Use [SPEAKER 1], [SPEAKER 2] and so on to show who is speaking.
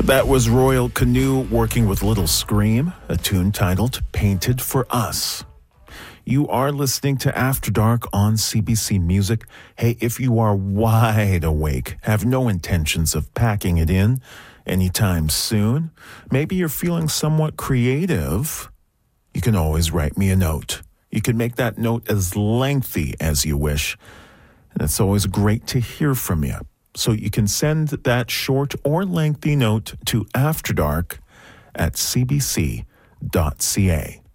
[SPEAKER 1] That was Royal Canoe working with Little Scream, a tune titled Painted for Us. You are listening to After Dark on CBC Music. Hey, if you are wide awake, have no intentions of packing it in anytime soon, maybe you're feeling somewhat creative, you can always write me a note. You can make that note as lengthy as you wish, and it's always great to hear from you. So you can send that short or lengthy note to afterdark@cbc.ca.